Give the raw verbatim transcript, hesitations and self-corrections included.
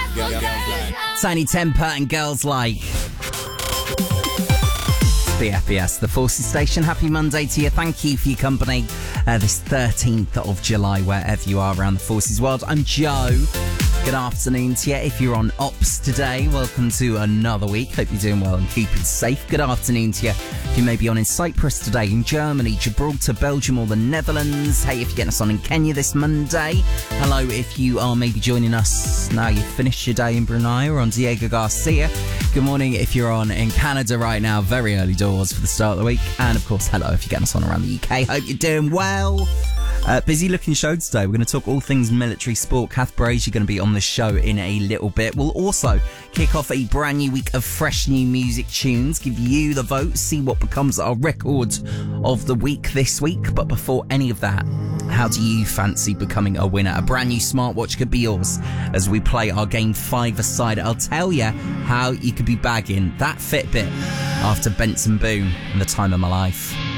Tiny Temper and Girls Like. B F B S, the Forces Station. Happy Monday to you. Thank you for your company uh, this thirteenth of July, wherever you are around the Forces world. I'm Joe. Good afternoon to you. If you're on ops today, welcome to another week. Hope you're doing well and keeping safe. Good afternoon to you. If you may be on in Cyprus today, in Germany, Gibraltar, Belgium or the Netherlands. Hey, if you're getting us on in Kenya this Monday. Hello if you are maybe joining us now you've finished your day in Brunei or on Diego Garcia. Good morning if you're on in Canada right now. Very early doors for the start of the week. And of course, hello if you're getting us on around the U K. Hope you're doing well. Uh, busy looking show today. We're going to talk all things military sport. Kath Brazier going to be on the show in a little bit. We'll also kick off a brand new week of fresh new music tunes, give you the vote, see what becomes our record of the week this week. But before any of that, how do you fancy becoming a winner? A brand new smartwatch could be yours as we play our game five-a-side. I'll tell you how you could be bagging that Fitbit after Benson Boone and The Time of My Life.